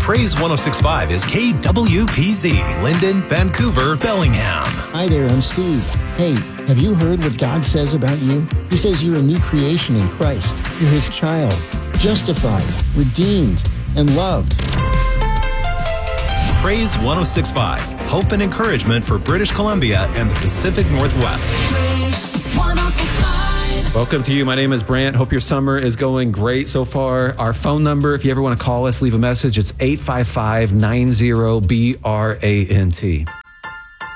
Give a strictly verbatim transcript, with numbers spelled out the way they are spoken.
Praise one oh six point five is K W P Z, Linden, Vancouver, Bellingham. Hi there, I'm Steve. Hey, have you heard what God says about you? He says you're a new creation in Christ. You're His child, justified, redeemed, and loved. Praise one oh six point five, hope and encouragement for British Columbia and the Pacific Northwest. Praise one oh six point five. Welcome to you. My name is Brant. Hope your summer is going great so far. Our phone number, if you ever want to call us, leave a message, it's eight five five, nine zero, B R A N T.